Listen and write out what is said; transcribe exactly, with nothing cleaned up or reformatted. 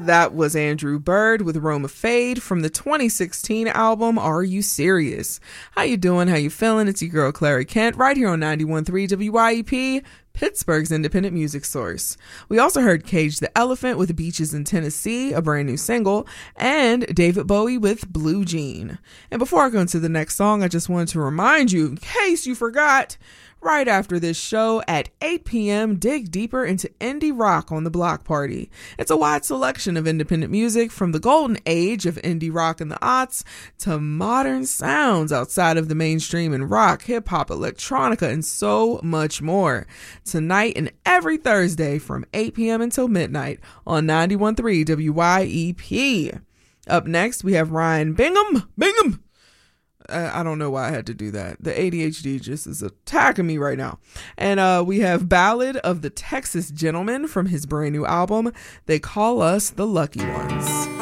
That was Andrew Bird with Roma Fade from the twenty sixteen album Are You Serious? How you doing? How you feeling? It's your girl Clary Kent right here on ninety-one point three W Y E P, Pittsburgh's independent music source. We also heard Cage the Elephant with Beaches in Tennessee, a brand new single, and David Bowie with Blue Jean. And before I go into the next song, I just wanted to remind you, in case you forgot, right after this show at eight p.m., dig deeper into indie rock on the Block Party. It's a wide selection of independent music from the golden age of indie rock in the aughts to modern sounds outside of the mainstream in rock, hip-hop, electronica, and so much more. Tonight and every Thursday from eight p.m. until midnight on ninety-one point three W Y E P. Up next, we have Ryan Bingham. Bingham! I don't know why I had to do that. The A D H D just is attacking me right now. And uh, we have Ballad of the Texas Gentleman from his brand new album, They Call Us the Lucky Ones.